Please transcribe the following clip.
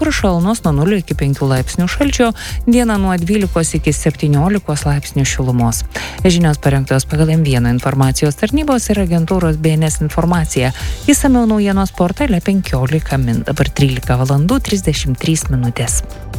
kur šalnos nuo 0 iki 5 laipsnių šalčio, dieną nuo 12 iki 17 laipsnių šilumos. Žinios parengtos pagal M1 informacijos tarnybos ir agentūros BNS informacija. Išsamiau naujienos portale 15 min. Dabar 13 valandų 33 minutės.